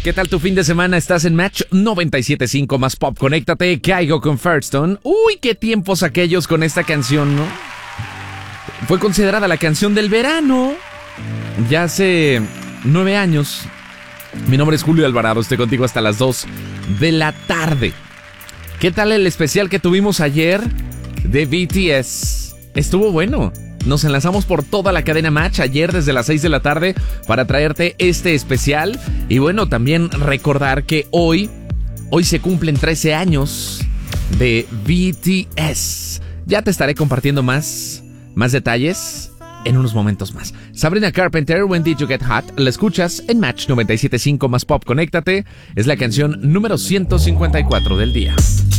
¿Qué tal tu fin de semana? Estás en Match 97.5 más Pop. Conéctate, caigo con Firestone. Uy, qué tiempos aquellos con esta canción, ¿no? Fue considerada la canción del verano. Ya hace 9 años. Mi nombre es Julio Alvarado, estoy contigo hasta las 2 de la tarde. ¿Qué tal el especial que tuvimos ayer de BTS? Estuvo bueno. Nos enlazamos por toda la cadena Match ayer desde las 6 de la tarde para traerte este especial. Y bueno, también recordar que hoy se cumplen 13 años de BTS. Ya te estaré compartiendo más detalles en unos momentos más. Sabrina Carpenter, When Did You Get Hot? La escuchas en Match 97.5 más Pop. Conéctate. Es la canción número 154 del día.